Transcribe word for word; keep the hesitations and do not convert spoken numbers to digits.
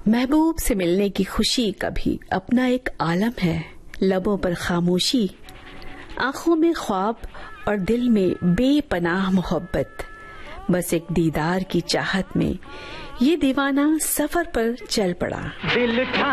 महबूब से मिलने की खुशी कभी अपना एक आलम है, लबों पर खामोशी, आंखों में ख्वाब और दिल में बेपनाह मोहब्बत। बस एक दीदार की चाहत में ये दीवाना सफर पर चल पड़ा। दिल